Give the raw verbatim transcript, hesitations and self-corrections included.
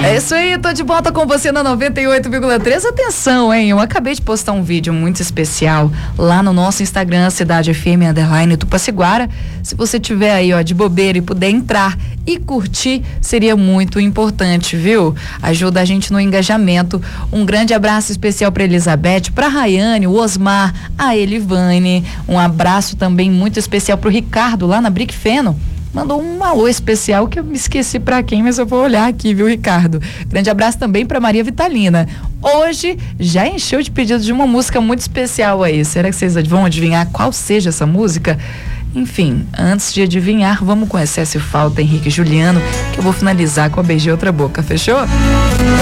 É isso aí, tô de volta com você na noventa e oito vírgula três. Atenção, hein? Eu acabei de postar um vídeo muito especial lá no nosso Instagram, Cidade F M underline Tupaciguara. Se você tiver aí, ó, de bobeira e puder entrar e curtir, seria muito importante, viu? Ajuda a gente no engajamento. Um grande abraço especial pra Elizabeth, pra Rayane, o Osmar, a Elivane. Um abraço também muito especial pro Ricardo, lá na Brick Feno. Mandou um alô especial que eu me esqueci pra quem, mas eu vou olhar aqui, viu, Ricardo? Grande abraço também pra Maria Vitalina. Hoje já encheu de pedidos de uma música muito especial aí. Será que vocês vão adivinhar qual seja essa música? Enfim, antes de adivinhar, vamos com Excesso e Falta, Henrique e Juliano, que eu vou finalizar com a Beijei Outra Boca, fechou?